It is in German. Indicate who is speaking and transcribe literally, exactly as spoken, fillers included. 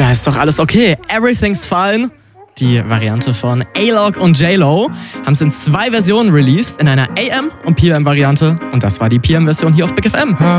Speaker 1: Da ist doch alles okay. Everything's Fine. Die Variante von A-Log und J-Lo haben es in zwei Versionen released, in einer A M- und P M-Variante. Und das war die P M-Version hier auf Big F M.